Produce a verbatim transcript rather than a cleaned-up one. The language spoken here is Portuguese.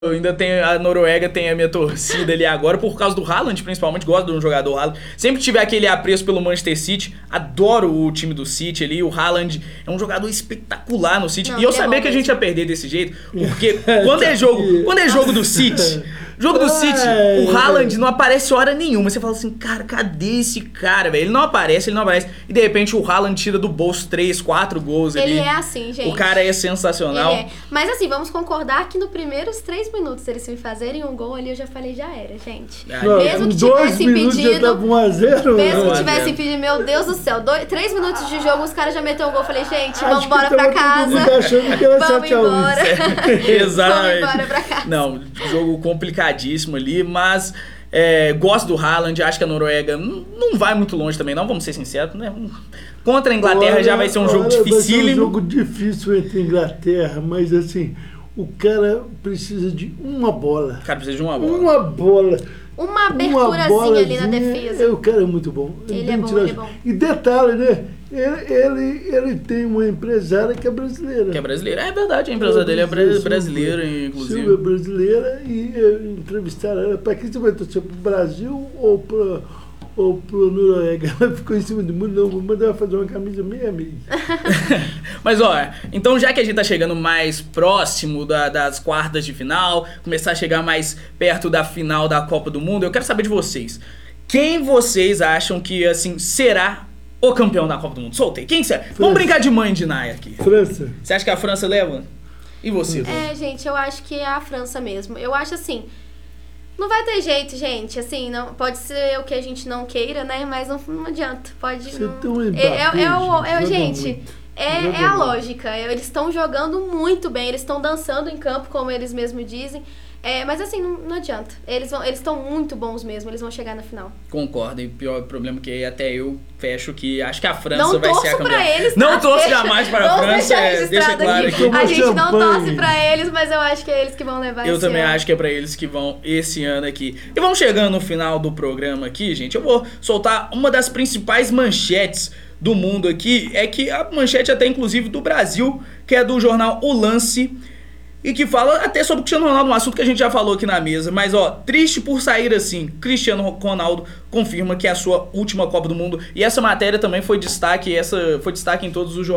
Eu ainda tenho, a Noruega tem a minha torcida ali agora, por causa do Haaland, principalmente, gosto de um jogador Haaland. Sempre tive aquele apreço pelo Manchester City, adoro o time do City ali, o Haaland é um jogador espetacular no City. Não, e eu sabia é que a gente ia perder desse jeito, porque quando é jogo, quando é jogo do City, jogo do City, o Haaland não aparece hora nenhuma. Você fala assim, cara, cadê esse cara, velho? Ele não aparece, ele não aparece. E de repente o Haaland tira do bolso três, quatro gols ali. Ele é assim, gente. O cara é sensacional. Ele é. Mas assim, vamos concordar que no primeiros três minutos eles me fazerem um gol ali, eu já falei, já era, gente. Não, mesmo que tivesse impedido, mesmo que tivesse impedido, meu Deus do céu, dois, três minutos de jogo, os caras já meteram um gol. Eu falei, gente, vamos embora pra casa. Vamos embora. Exatamente. Vamos embora pra casa. Não, jogo complicadíssimo ali, mas é, gosto do Haaland, acho que a Noruega não, não vai muito longe também, não, vamos ser sinceros, né? Contra a Inglaterra olha, já vai ser um jogo dificílimo. Vai ser um jogo difícil entre a Inglaterra, mas assim, o cara precisa de uma bola. O cara precisa de uma bola. Uma bola. Uma aberturazinha ali na defesa. O cara é muito bom. Ele, ele é bom, ele é bom. E detalhe, né? Ele, ele, ele tem uma empresária que é brasileira. Que é brasileira. É verdade, a empresa é dele é brasileira, inclusive. Silvia é brasileira e entrevistaram ela. Para quem você vai torcer? Para o Brasil ou para ou pro Noruega? Ela ficou em cima do mundo. Não, vou mandar ela fazer uma camisa meia amiga. Mas, ó, então já que a gente tá chegando mais próximo da, das quartas de final, começar a chegar mais perto da final da Copa do Mundo, eu quero saber de vocês. Quem vocês acham que, assim, será o campeão da Copa do Mundo? Soltei. Quem será? França. Vamos brincar de mãe de Naya aqui. França. Você acha que a França leva? E você? É, gente, eu acho que é a França mesmo. Eu acho assim... Não vai ter jeito, gente, assim, não, pode ser o que a gente não queira, né, mas não, não adianta, pode... Você não, tão é, é, é, o, é gente, muito. é, é a lógica, eles estão jogando muito bem, eles estão dançando em campo, como eles mesmos dizem, é, mas assim, não, não adianta, eles vão, eles estão muito bons mesmo, eles vão chegar na final. Concordo, e o pior problema é que até eu fecho que acho que a França não vai ser a campeã. Pra eles, não tá? torço deixa, jamais para a França, é, deixa claro aqui. A gente não torce pra eles, mas eu acho que é eles que vão levar Eu esse também ano. acho que é pra eles que vão esse ano aqui. E vamos chegando no final do programa aqui, gente, eu vou soltar uma das principais manchetes do mundo aqui, é que a manchete até inclusive do Brasil, que é do jornal O Lance, e que fala até sobre o Cristiano Ronaldo, um assunto que a gente já falou aqui na mesa. Mas, ó, triste por sair assim, Cristiano Ronaldo confirma que é a sua última Copa do Mundo. E essa matéria também foi destaque, essa foi destaque em todos os jornais.